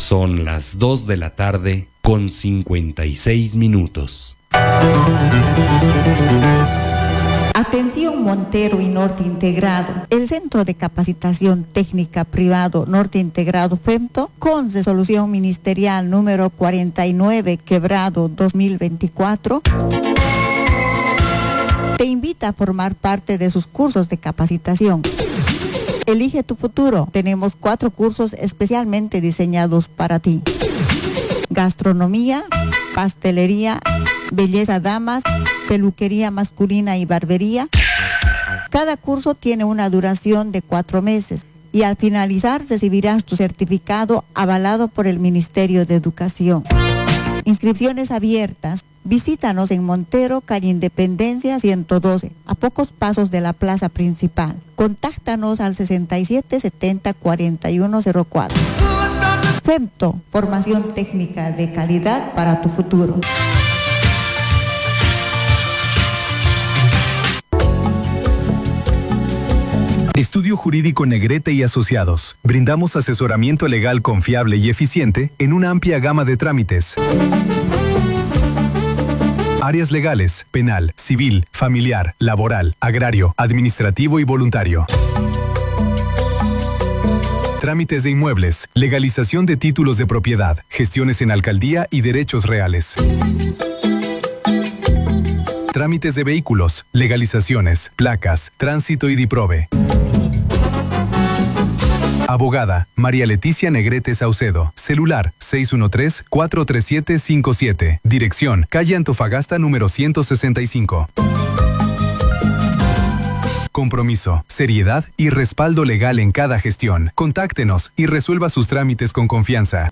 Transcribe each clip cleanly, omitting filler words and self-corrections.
Son las 2 de la tarde con 56 minutos. Atención Montero y Norte Integrado. El Centro de Capacitación Técnica Privado Norte Integrado FEMTO, con resolución ministerial número 49/2024, te invita a formar parte de sus cursos de capacitación. Elige tu futuro. Tenemos 4 cursos especialmente diseñados para ti: gastronomía, pastelería, belleza damas, peluquería masculina y barbería. Cada curso tiene una duración de 4 meses y al finalizar recibirás tu certificado avalado por el Ministerio de Educación. Inscripciones abiertas. Visítanos en Montero, calle Independencia 112, a pocos pasos de la plaza principal. Contáctanos al 6770-4104. FEMTO, formación técnica de calidad para tu futuro. Estudio Jurídico Negrete y Asociados. Brindamos asesoramiento legal confiable y eficiente en una amplia gama de trámites. Áreas legales, penal, civil, familiar, laboral, agrario, administrativo y voluntario. Trámites de inmuebles, legalización de títulos de propiedad, gestiones en alcaldía y derechos reales. Trámites de vehículos, legalizaciones, placas, tránsito y DIPROVE. Abogada María Leticia Negrete Saucedo. Celular 613-43757. Dirección calle Antofagasta número 165. Compromiso, seriedad y respaldo legal en cada gestión. Contáctenos y resuelva sus trámites con confianza.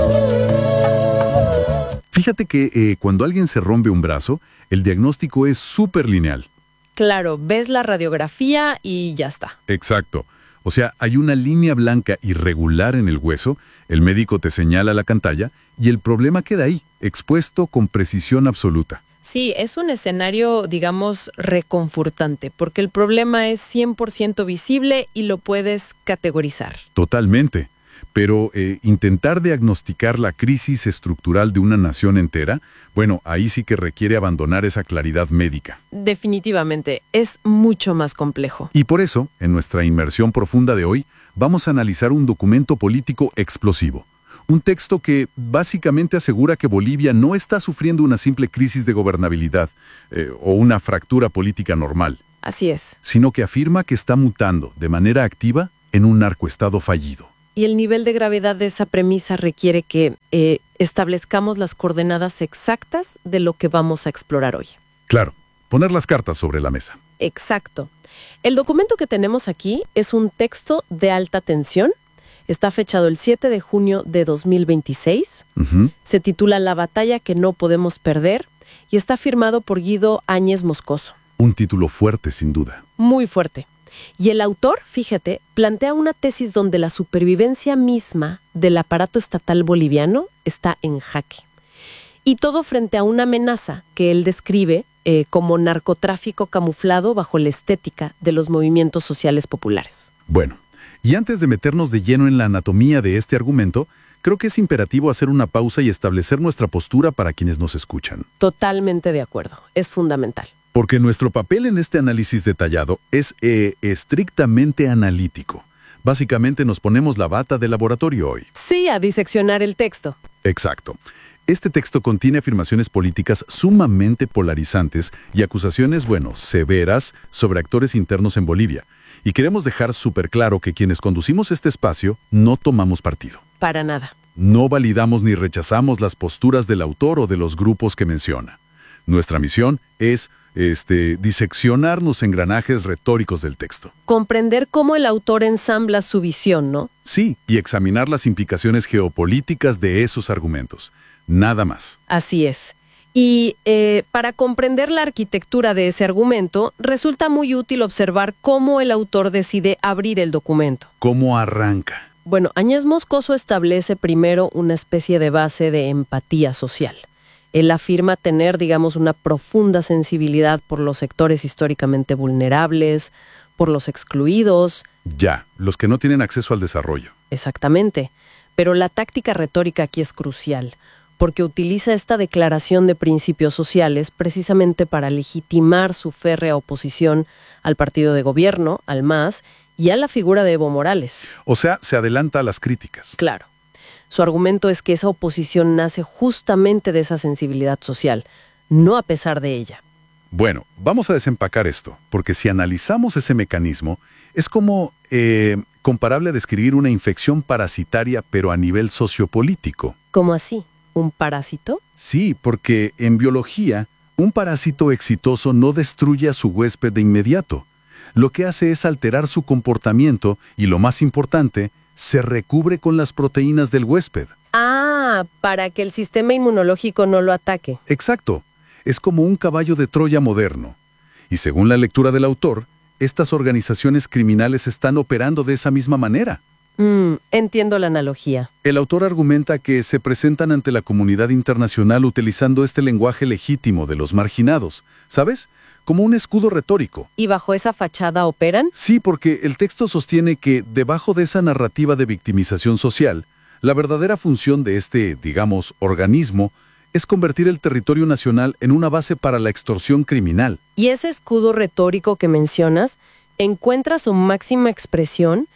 Fíjate que cuando alguien se rompe un brazo, el diagnóstico es súper lineal. Claro, ves la radiografía y ya está. Exacto. O sea, hay una línea blanca irregular en el hueso, el médico te señala la cantalla y el problema queda ahí, expuesto con precisión absoluta. Sí, es un escenario, digamos, reconfortante, porque el problema es 100% visible y lo puedes categorizar. Totalmente. Pero intentar diagnosticar la crisis estructural de una nación entera, bueno, ahí sí que requiere abandonar esa claridad médica. Definitivamente, es mucho más complejo. Y por eso, en nuestra inmersión profunda de hoy, vamos a analizar un documento político explosivo. Un texto que básicamente asegura que Bolivia no está sufriendo una simple crisis de gobernabilidad o una fractura política normal. Así es. Sino que afirma que está mutando de manera activa en un narcoestado fallido. Y el nivel de gravedad de esa premisa requiere que establezcamos las coordenadas exactas de lo que vamos a explorar hoy. Claro, poner las cartas sobre la mesa. Exacto. El documento que tenemos aquí es un texto de alta tensión. Está fechado el 7 de junio de 2026. Se titula La batalla que no podemos perder y está firmado por Guido Áñez Moscoso. Un título fuerte, sin duda. Muy fuerte. Y el autor, fíjate, plantea una tesis donde la supervivencia misma del aparato estatal boliviano está en jaque. Y todo frente a una amenaza que él describe como narcotráfico camuflado bajo la estética de los movimientos sociales populares. Bueno, y antes de meternos de lleno en la anatomía de este argumento, creo que es imperativo hacer una pausa y establecer nuestra postura para quienes nos escuchan. Totalmente de acuerdo, es fundamental. Porque nuestro papel en este análisis detallado es estrictamente analítico. Básicamente nos ponemos la bata de laboratorio hoy. Sí, a diseccionar el texto. Exacto. Este texto contiene afirmaciones políticas sumamente polarizantes y acusaciones, severas sobre actores internos en Bolivia. Y queremos dejar súper claro que quienes conducimos este espacio no tomamos partido. Para nada. No validamos ni rechazamos las posturas del autor o de los grupos que menciona. Nuestra misión es diseccionar los engranajes retóricos del texto. Comprender cómo el autor ensambla su visión, ¿no? Sí, y examinar las implicaciones geopolíticas de esos argumentos. Nada más. Así es. Y para comprender la arquitectura de ese argumento, resulta muy útil observar cómo el autor decide abrir el documento. ¿Cómo arranca? Bueno, Áñez Moscoso establece primero una especie de base de empatía social. Él afirma tener, una profunda sensibilidad por los sectores históricamente vulnerables, por los excluidos. Ya, los que no tienen acceso al desarrollo. Exactamente. Pero la táctica retórica aquí es crucial, porque utiliza esta declaración de principios sociales precisamente para legitimar su férrea oposición al partido de gobierno, al MAS, y a la figura de Evo Morales. O sea, se adelanta a las críticas. Claro. Su argumento es que esa oposición nace justamente de esa sensibilidad social, no a pesar de ella. Bueno, vamos a desempacar esto, porque si analizamos ese mecanismo, es como comparable a describir una infección parasitaria, pero a nivel sociopolítico. ¿Cómo así? ¿Un parásito? Sí, porque en biología, un parásito exitoso no destruye a su huésped de inmediato. Lo que hace es alterar su comportamiento y, lo más importante, se recubre con las proteínas del huésped. Ah, para que el sistema inmunológico no lo ataque. Exacto. Es como un caballo de Troya moderno. Y según la lectura del autor, estas organizaciones criminales están operando de esa misma manera. Entiendo la analogía. El autor argumenta que se presentan ante la comunidad internacional utilizando este lenguaje legítimo de los marginados, ¿sabes? Como un escudo retórico. ¿Y bajo esa fachada operan? Sí, porque el texto sostiene que, debajo de esa narrativa de victimización social, la verdadera función de este, digamos, organismo es convertir el territorio nacional en una base para la extorsión criminal. Y ese escudo retórico que mencionas encuentra su máxima expresión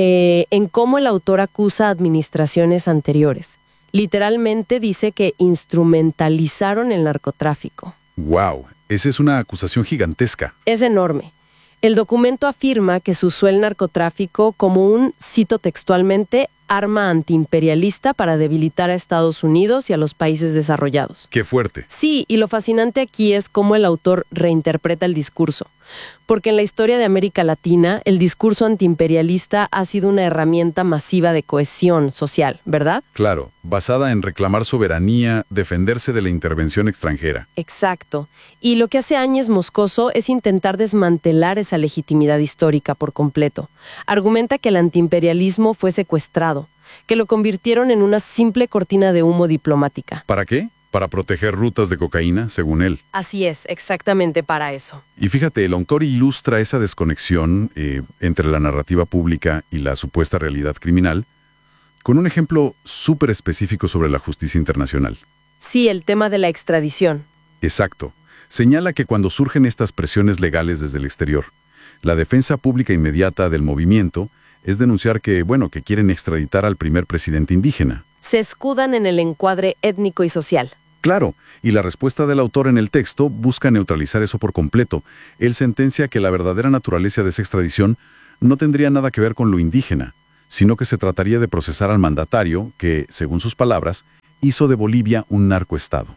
en cómo el autor acusa a administraciones anteriores. Literalmente dice que instrumentalizaron el narcotráfico. ¡Wow! Esa es una acusación gigantesca. Es enorme. El documento afirma que se usó el narcotráfico como un, cito textualmente, arma antiimperialista para debilitar a Estados Unidos y a los países desarrollados. ¡Qué fuerte! Sí, y lo fascinante aquí es cómo el autor reinterpreta el discurso. Porque en la historia de América Latina, el discurso antiimperialista ha sido una herramienta masiva de cohesión social, ¿verdad? Claro, basada en reclamar soberanía, defenderse de la intervención extranjera. Exacto. Y lo que hace Áñez Moscoso es intentar desmantelar esa legitimidad histórica por completo. Argumenta que el antiimperialismo fue secuestrado, que lo convirtieron en una simple cortina de humo diplomática. ¿Para qué? Para proteger rutas de cocaína, según él. Así es, exactamente para eso. Y fíjate, el autor ilustra esa desconexión entre la narrativa pública y la supuesta realidad criminal con un ejemplo súper específico sobre la justicia internacional. Sí, el tema de la extradición. Exacto. Señala que cuando surgen estas presiones legales desde el exterior, la defensa pública inmediata del movimiento es denunciar que quieren extraditar al primer presidente indígena. Se escudan en el encuadre étnico y social. Claro, y la respuesta del autor en el texto busca neutralizar eso por completo. Él sentencia que la verdadera naturaleza de esa extradición no tendría nada que ver con lo indígena, sino que se trataría de procesar al mandatario que, según sus palabras, hizo de Bolivia un narcoestado.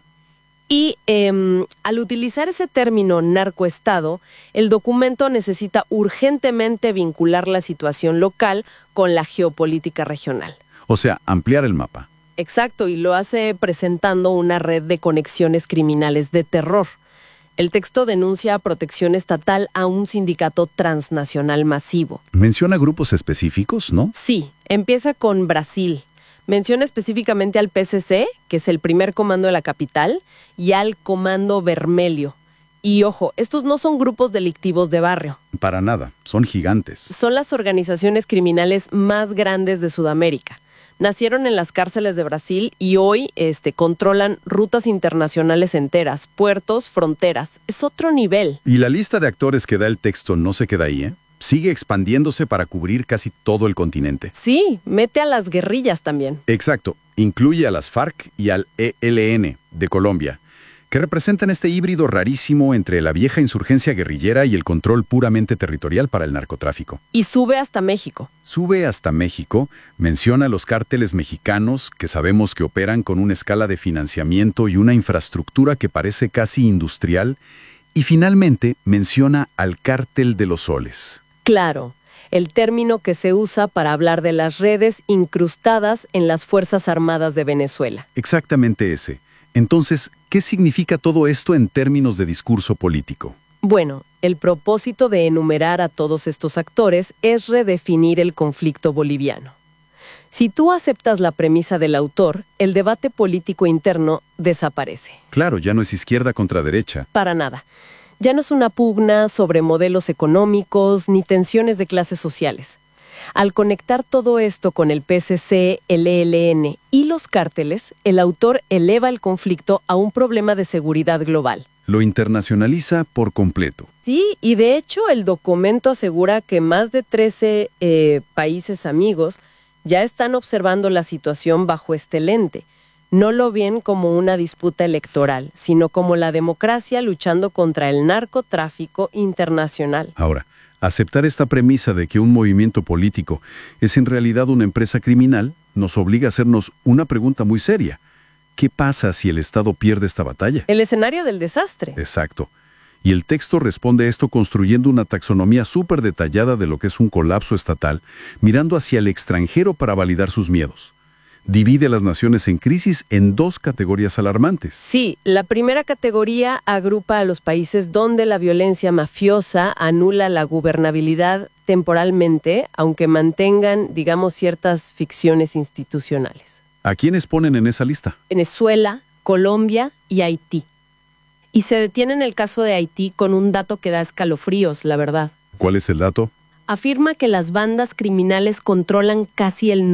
Y al utilizar ese término narcoestado, el documento necesita urgentemente vincular la situación local con la geopolítica regional. O sea, ampliar el mapa. Exacto, y lo hace presentando una red de conexiones criminales de terror. El texto denuncia protección estatal a un sindicato transnacional masivo. Menciona grupos específicos, ¿no? Sí, empieza con Brasil. Menciona específicamente al PCC, que es el primer comando de la capital, y al Comando Vermelho. Y ojo, estos no son grupos delictivos de barrio. Para nada, son gigantes. Son las organizaciones criminales más grandes de Sudamérica. Nacieron en las cárceles de Brasil y hoy controlan rutas internacionales enteras, puertos, fronteras. Es otro nivel. Y la lista de actores que da el texto no se queda ahí, ¿eh? Sigue expandiéndose para cubrir casi todo el continente. Sí, mete a las guerrillas también. Exacto. Incluye a las FARC y al ELN de Colombia, que representan este híbrido rarísimo entre la vieja insurgencia guerrillera y el control puramente territorial para el narcotráfico. Y sube hasta México. Sube hasta México, menciona los cárteles mexicanos que sabemos que operan con una escala de financiamiento y una infraestructura que parece casi industrial, y finalmente menciona al cártel de los soles. Claro, el término que se usa para hablar de las redes incrustadas en las Fuerzas Armadas de Venezuela. Exactamente ese. Entonces, ¿qué significa todo esto en términos de discurso político? Bueno, el propósito de enumerar a todos estos actores es redefinir el conflicto boliviano. Si tú aceptas la premisa del autor, el debate político interno desaparece. Claro, ya no es izquierda contra derecha. Para nada. Ya no es una pugna sobre modelos económicos ni tensiones de clases sociales. Al conectar todo esto con el PCC, el ELN y los cárteles, el autor eleva el conflicto a un problema de seguridad global. Lo internacionaliza por completo. Sí, y de hecho el documento asegura que más de 13 países amigos ya están observando la situación bajo este lente. No lo ven como una disputa electoral, sino como la democracia luchando contra el narcotráfico internacional. Ahora, aceptar esta premisa de que un movimiento político es en realidad una empresa criminal nos obliga a hacernos una pregunta muy seria. ¿Qué pasa si el Estado pierde esta batalla? El escenario del desastre. Exacto. Y el texto responde a esto construyendo una taxonomía súper detallada de lo que es un colapso estatal, mirando hacia el extranjero para validar sus miedos. Divide a las naciones en crisis en dos categorías alarmantes. Sí, la primera categoría agrupa a los países donde la violencia mafiosa anula la gobernabilidad temporalmente, aunque mantengan, digamos, ciertas ficciones institucionales. ¿A quiénes ponen en esa lista? Venezuela, Colombia y Haití. Y se detiene en el caso de Haití con un dato que da escalofríos, la verdad. ¿Cuál es el dato? Afirma que las bandas criminales controlan casi el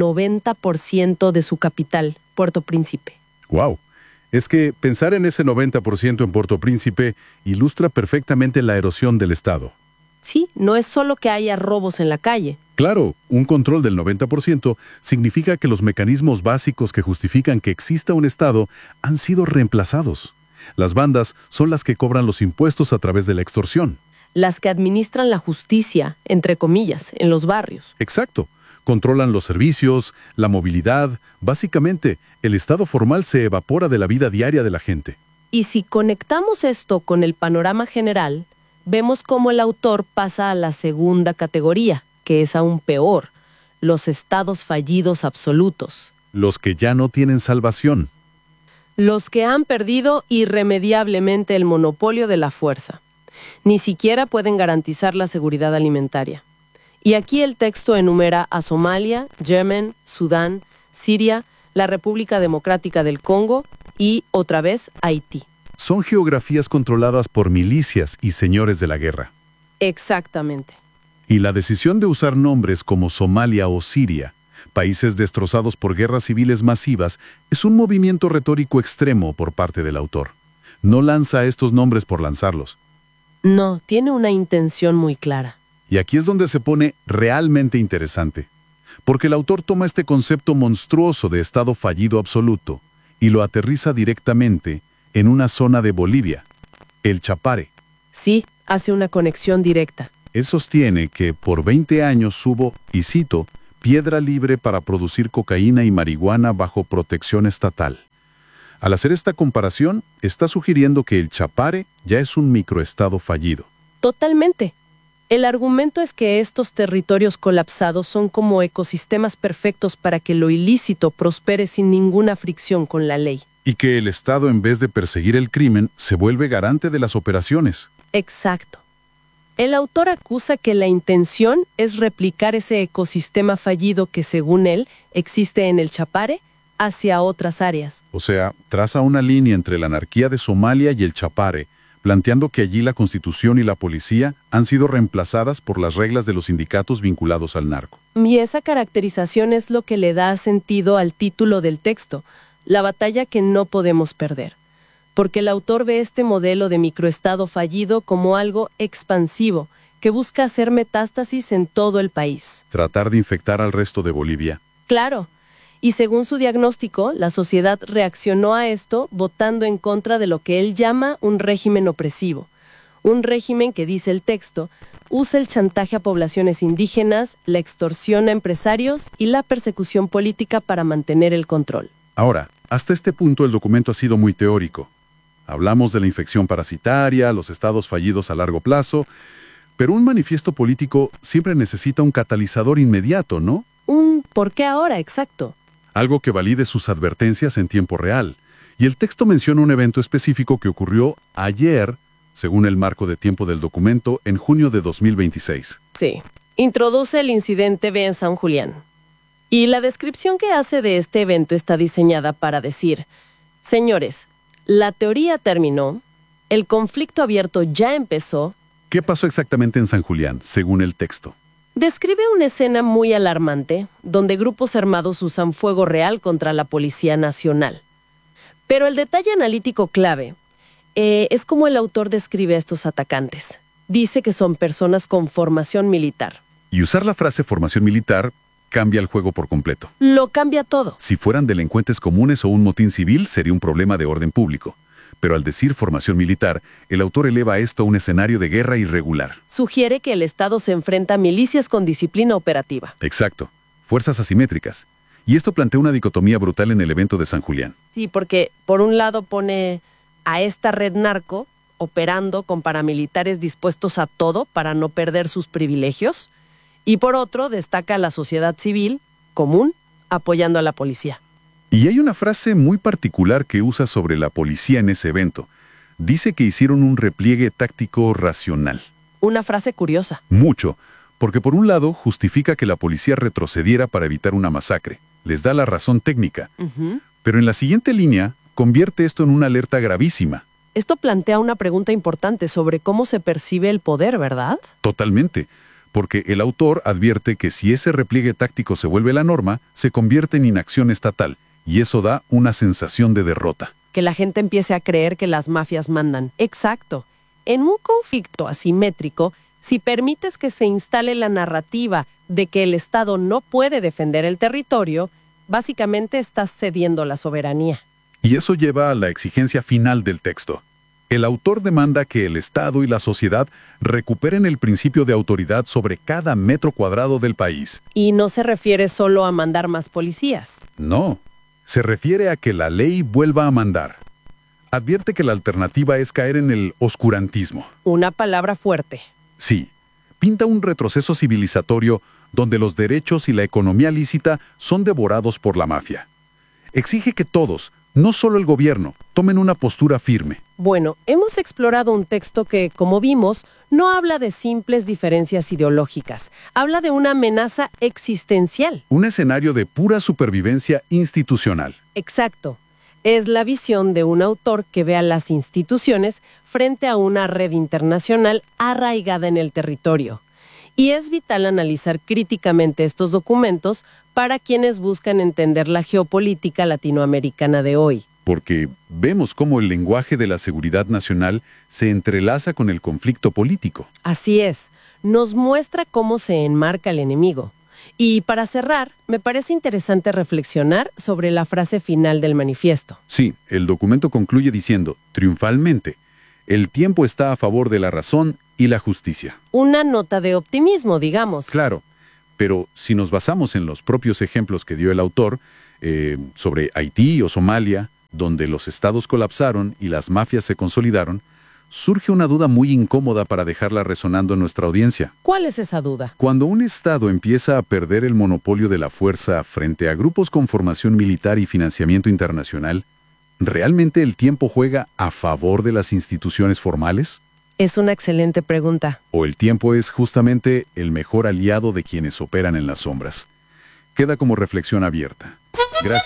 90% de su capital, Puerto Príncipe. ¡Wow! Es que pensar en ese 90% en Puerto Príncipe ilustra perfectamente la erosión del Estado. Sí, no es solo que haya robos en la calle. Claro, un control del 90% significa que los mecanismos básicos que justifican que exista un Estado han sido reemplazados. Las bandas son las que cobran los impuestos a través de la extorsión. Las que administran la justicia, entre comillas, en los barrios. Exacto. Controlan los servicios, la movilidad. Básicamente, el Estado formal se evapora de la vida diaria de la gente. Y si conectamos esto con el panorama general, vemos cómo el autor pasa a la segunda categoría, que es aún peor, los estados fallidos absolutos. Los que ya no tienen salvación. Los que han perdido irremediablemente el monopolio de la fuerza. Ni siquiera pueden garantizar la seguridad alimentaria. Y aquí el texto enumera a Somalia, Yemen, Sudán, Siria, la República Democrática del Congo y, otra vez, Haití. Son geografías controladas por milicias y señores de la guerra. Exactamente. Y la decisión de usar nombres como Somalia o Siria, países destrozados por guerras civiles masivas, es un movimiento retórico extremo por parte del autor. No lanza estos nombres por lanzarlos. No, tiene una intención muy clara. Y aquí es donde se pone realmente interesante. Porque el autor toma este concepto monstruoso de Estado fallido absoluto y lo aterriza directamente en una zona de Bolivia, el Chapare. Sí, hace una conexión directa. Él sostiene que por 20 años hubo, y cito, piedra libre para producir cocaína y marihuana bajo protección estatal. Al hacer esta comparación, está sugiriendo que el Chapare ya es un microestado fallido. Totalmente. El argumento es que estos territorios colapsados son como ecosistemas perfectos para que lo ilícito prospere sin ninguna fricción con la ley. Y que el Estado, en vez de perseguir el crimen, se vuelve garante de las operaciones. Exacto. El autor acusa que la intención es replicar ese ecosistema fallido que, según él, existe en el Chapare hacia otras áreas. O sea, traza una línea entre la anarquía de Somalia y el Chapare, planteando que allí la Constitución y la policía han sido reemplazadas por las reglas de los sindicatos vinculados al narco. Y esa caracterización es lo que le da sentido al título del texto, la batalla que no podemos perder. Porque el autor ve este modelo de microestado fallido como algo expansivo, que busca hacer metástasis en todo el país. Tratar de infectar al resto de Bolivia. Claro. Y según su diagnóstico, la sociedad reaccionó a esto votando en contra de lo que él llama un régimen opresivo. Un régimen que, dice el texto, usa el chantaje a poblaciones indígenas, la extorsión a empresarios y la persecución política para mantener el control. Ahora, hasta este punto el documento ha sido muy teórico. Hablamos de la infección parasitaria, los estados fallidos a largo plazo, pero un manifiesto político siempre necesita un catalizador inmediato, ¿no? Un ¿por qué ahora? Exacto. Algo que valide sus advertencias en tiempo real. Y el texto menciona un evento específico que ocurrió ayer, según el marco de tiempo del documento, en junio de 2026. Sí. Introduce el incidente B en San Julián. Y la descripción que hace de este evento está diseñada para decir: señores, la teoría terminó, el conflicto abierto ya empezó. ¿Qué pasó exactamente en San Julián, según el texto? Describe una escena muy alarmante, donde grupos armados usan fuego real contra la Policía Nacional. Pero el detalle analítico clave es cómo el autor describe a estos atacantes. Dice que son personas con formación militar. Y usar la frase formación militar cambia el juego por completo. Lo cambia todo. Si fueran delincuentes comunes o un motín civil, sería un problema de orden público. Pero al decir formación militar, el autor eleva esto a un escenario de guerra irregular. Sugiere que el Estado se enfrenta a milicias con disciplina operativa. Exacto. Fuerzas asimétricas. Y esto plantea una dicotomía brutal en el evento de San Julián. Sí, porque por un lado pone a esta red narco operando con paramilitares dispuestos a todo para no perder sus privilegios, y por otro destaca a la sociedad civil común apoyando a la policía. Y hay una frase muy particular que usa sobre la policía en ese evento. Dice que hicieron un repliegue táctico racional. Una frase curiosa. Mucho, porque por un lado justifica que la policía retrocediera para evitar una masacre. Les da la razón técnica. Pero en la siguiente línea, convierte esto en una alerta gravísima. Esto plantea una pregunta importante sobre cómo se percibe el poder, ¿verdad? Totalmente, porque el autor advierte que si ese repliegue táctico se vuelve la norma, se convierte en inacción estatal, y eso da una sensación de derrota. Que la gente empiece a creer que las mafias mandan. Exacto. En un conflicto asimétrico, si permites que se instale la narrativa de que el Estado no puede defender el territorio, básicamente estás cediendo la soberanía. Y eso lleva a la exigencia final del texto. El autor demanda que el Estado y la sociedad recuperen el principio de autoridad sobre cada metro cuadrado del país. Y no se refiere solo a mandar más policías. No, se refiere a que la ley vuelva a mandar. Advierte que la alternativa es caer en el oscurantismo. Una palabra fuerte. Sí, pinta un retroceso civilizatorio donde los derechos y la economía lícita son devorados por la mafia. Exige que todos, no solo el gobierno, tomen una postura firme. Bueno, hemos explorado un texto que, como vimos, no habla de simples diferencias ideológicas. Habla de una amenaza existencial. Un escenario de pura supervivencia institucional. Exacto. Es la visión de un autor que ve a las instituciones frente a una red internacional arraigada en el territorio. Y es vital analizar críticamente estos documentos para quienes buscan entender la geopolítica latinoamericana de hoy. Porque vemos cómo el lenguaje de la seguridad nacional se entrelaza con el conflicto político. Así es. Nos muestra cómo se enmarca el enemigo. Y para cerrar, me parece interesante reflexionar sobre la frase final del manifiesto. Sí, el documento concluye diciendo, triunfalmente, el tiempo está a favor de la razón y la justicia. Una nota de optimismo, digamos. Claro, pero si nos basamos en los propios ejemplos que dio el autor, sobre Haití o Somalia, donde los estados colapsaron y las mafias se consolidaron, surge una duda muy incómoda para dejarla resonando en nuestra audiencia. ¿Cuál es esa duda? Cuando un estado empieza a perder el monopolio de la fuerza frente a grupos con formación militar y financiamiento internacional, ¿realmente el tiempo juega a favor de las instituciones formales? Es una excelente pregunta. ¿O el tiempo es justamente el mejor aliado de quienes operan en las sombras? Queda como reflexión abierta. Gracias.